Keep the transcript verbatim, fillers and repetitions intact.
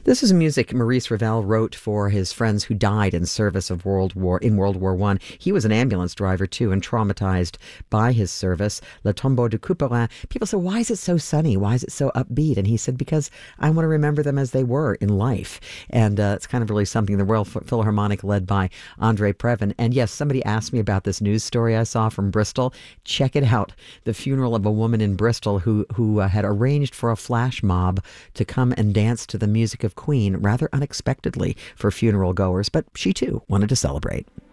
This is music Maurice Ravel wrote for his friends who died in service of World War in World War One. He was an ambulance driver too, and traumatized by his service. Le Tombeau de Couperin. People say, "Why is it so sunny? Why is it so upbeat?" And he said, "Because I want to remember them as they were in life." And uh, it's kind of really something. The Royal Philharmonic, led by Andre Previn. And yes, somebody asked me about this news story I saw from Bristol. Check it out. The funeral of a woman in Bristol who who uh, had arranged for a flash mob to come and dance to the music of Queen rather unexpectedly for funeral goers, but she too wanted to celebrate.